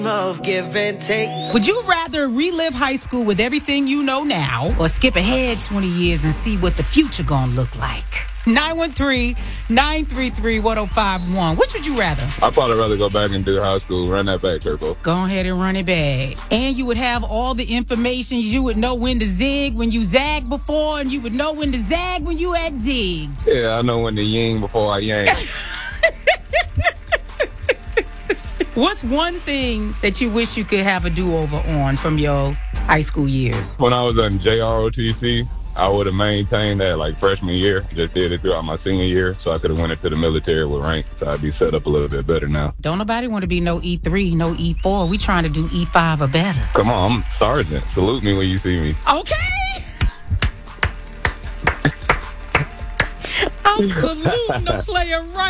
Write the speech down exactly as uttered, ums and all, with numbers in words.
Of give and take. Would you rather relive high school with everything you know now or skip ahead twenty years and see what the future gonna look like? nine one three, nine three three, one oh five one. Which would you rather? I'd probably rather go back and do high school. Run that back, Turbo. Go ahead and run it back. And you would have all the information. You would know when to zig when you zagged before, and you would know when to zag when you had zigged. Yeah, I know when to ying before I yang. What's one thing that you wish you could have a do-over on from your high school years? When I was in J R O T C, I would have maintained that like freshman year. Just did it throughout my senior year, so I could have went into the military with rank. So I'd be set up a little bit better now. Don't nobody want to be no E three, no E four. We trying to do E five or better. Come on, I'm sergeant. Salute me when you see me. Okay. I'm saluting the player right